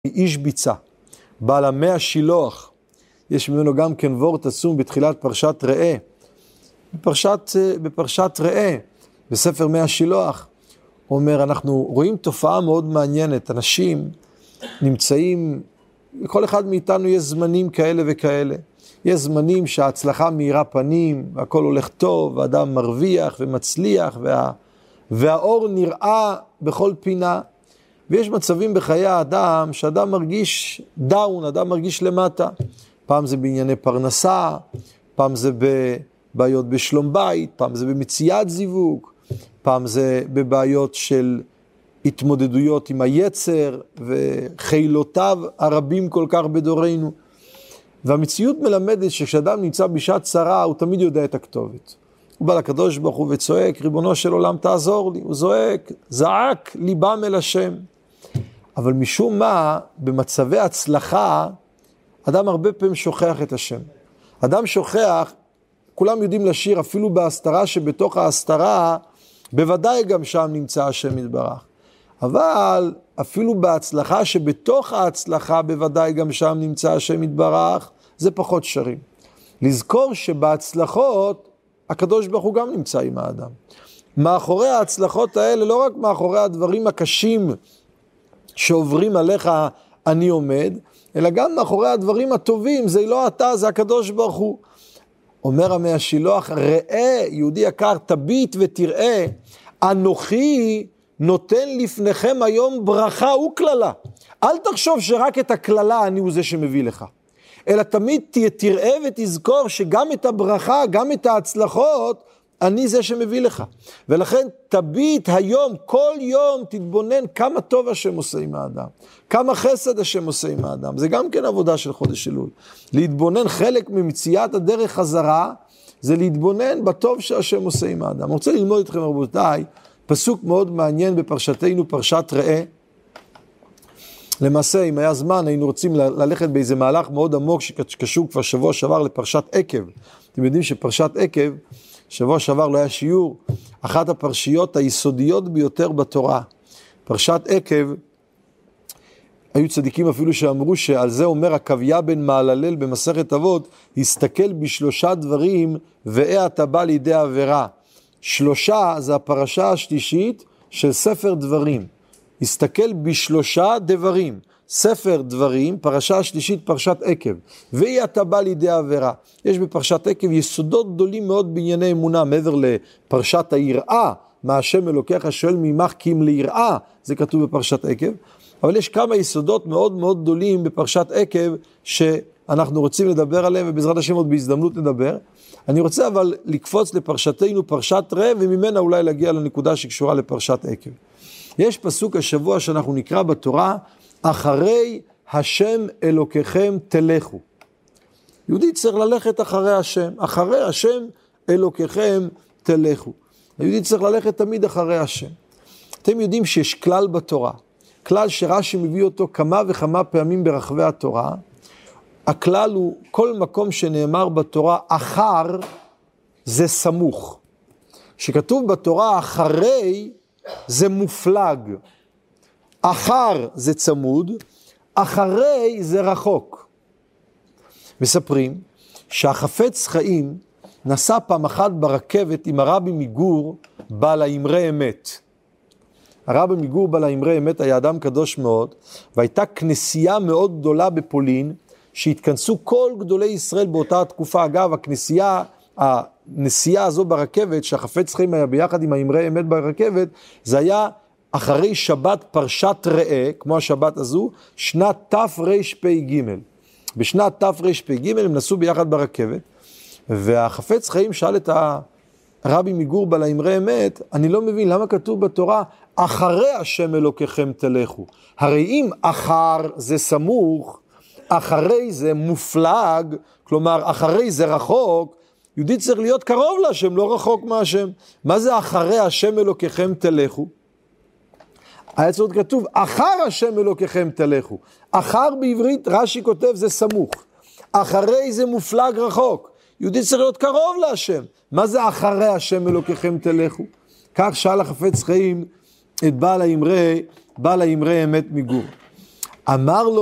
איש ביצה, בעל המי השילוח, יש ממנו גם כן וורט עצום בתחילת פרשת ראה, בפרשת ראה, בספר מי השילוח, הוא אומר, אנחנו רואים תופעה מאוד מעניינת, אנשים נמצאים, לכל אחד מאיתנו יש זמנים כאלה וכאלה, יש זמנים שההצלחה מאירה פנים, והכל הולך טוב, והאדם מרוויח ומצליח, והאור נראה בכל פינה, ויש מצבים בחיי האדם, שאדם מרגיש דאון, אדם מרגיש למטה, פעם זה בענייני פרנסה, פעם זה בבעיות בשלום בית, פעם זה במציאת זיווג, פעם זה בבעיות של התמודדויות עם היצר, וחילותיו הרבים כל כך בדורנו, והמציאות מלמדת שכשאדם נמצא בשעת צרה, הוא תמיד יודע את הכתובת. הוא בא לקדוש ברוך הוא וצועק, ריבונו של עולם תעזור לי, הוא זעק ליבם אל השם. אבל משום מה, במצבי הצלחה, אדם הרבה פעמים שוכח את השם. אדם שוכח, כולם יודעים לשיר, אפילו בהסתרה שבתוך ההסתרה, בוודאי גם שם נמצא השם יתברך. אבל אפילו בהצלחה שבתוך ההצלחה, בוודאי גם שם נמצא השם יתברך, זה פחות שרים. לזכור שבהצלחות, הקדוש ברוך הוא גם נמצא עם האדם. מאחורי ההצלחות האלה, לא רק מאחורי הדברים הקשים שעוברים עליך אני עומד, אלא גם מאחורי הדברים הטובים, זה לא אתה, זה הקדוש ברוך הוא. אומר המי השילוח, ראה, יהודי יקר, תביט ותראה, אנוכי נותן לפניכם היום ברכה וכללה. אל תחשוב שרק את הכללה אני הוא זה שמביא לך. אלא תמיד תראה ותזכור שגם את הברכה, גם את ההצלחות, אני זה שמביא לך. ולכן תביט היום, כל יום תתבונן כמה טוב השם עושה עם האדם. כמה חסד השם עושה עם האדם. זה גם כן עבודה של חודש אלול. להתבונן חלק ממציאת הדרך חזרה, זה להתבונן בטוב שהשם עושה עם האדם. אני רוצה ללמוד אתכם רבותיי, פסוק מאוד מעניין בפרשתנו, פרשת ראה. למעשה, אם היה זמן, היינו רוצים ללכת באיזה מהלך מאוד עמוק, שקשור כבר שבוע שעבר לפרשת עקב. אתם יודעים שפרשת עקב, שבוע שעבר לא היה שיעור, אחת הפרשיות היסודיות ביותר בתורה. פרשת עקב, היו צדיקים אפילו שאמרו שעל זה אומר עקביה בן מעללל במסכת אבות, הסתכל בשלושה דברים, ואתה בא לידי עבירה. שלושה זה הפרשה השלישית של ספר דברים. הסתכל בשלושה דברים. ספר דברים, פרשה השלישית, פרשת עקב. ואתה בא לידי עבירה. יש בפרשת עקב יסודות גדולים מאוד בענייני אמונה, מעבר לפרשת היראה, מה השם אלוקיך שואל ממך כי אם ליראה, זה כתוב בפרשת עקב. אבל יש כמה יסודות מאוד מאוד גדולים בפרשת עקב, שאנחנו רוצים לדבר עליהם, ובעזרת השם עוד בהזדמנות נדבר. אני רוצה אבל לקפוץ לפרשתנו, פרשת ראה, וממנה אולי להגיע לנקודה שקשורה לפרשת עקב. יש פסוק השבוע שאנחנו נקרא בתורה, אחרי השם אלוקיכם תלכו. יהודי צריך ללכת אחרי השם, אחרי השם אלוקיכם תלכו. היהודי צריך ללכת תמיד אחרי השם. אתם יודעים שיש כלל בתורה, כלל שרש"י מביא אותו כמה וכמה פעמים ברחבי התורה. הכלל הוא כל מקום שנאמר בתורה אחר זה סמוך. שכתוב בתורה אחרי זה מופלג. אחר זה צמוד, אחרי זה רחוק. מספרים שהחפץ חיים נסע פעם אחת ברכבת עם הרבי מגור בעל האמרי אמת. הרבי מגור בעל האמרי אמת היה אדם קדוש מאוד, והייתה כנסייה מאוד גדולה בפולין, שהתכנסו כל גדולי ישראל באותה התקופה. אגב, הנסיעה הזו ברכבת, שהחפץ חיים היה ביחד עם האמרי אמת ברכבת, זה היה אחרי שבת פרשת ראה, כמו השבת הזו, שנת תרפ"ג. בשנת תרפ"ג הם נסעו ביחד ברכבת, והחפץ חיים שאל את הרבי מגור בעל האמרי אמת, אני לא מבין למה כתוב בתורה, אחרי השם אלוקיכם תלכו. הרי אם אחר זה סמוך, אחרי זה מופלג, כלומר אחרי זה רחוק, יהודי צריך להיות קרוב להשם, לא רחוק מהשם. מה זה אחרי השם אלוקיכם תלכו? היה צריך כתוב, אחר השם אלוקיכם תלכו. אחר בעברית, רש"י כותב, זה סמוך. אחרי זה מופלג רחוק. יהודי צריך להיות קרוב להשם. מה זה אחרי השם אלוקיכם תלכו? כך שאל החפץ חיים את בעל האמרי אמת מגור. אמר לו